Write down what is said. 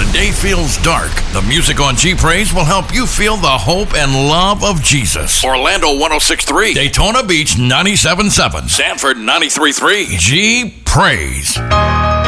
the day feels dark, the music on G Praise will help you feel the hope and love of Jesus. Orlando 106.3, Daytona Beach 97.7, Sanford 93.3. G Praise.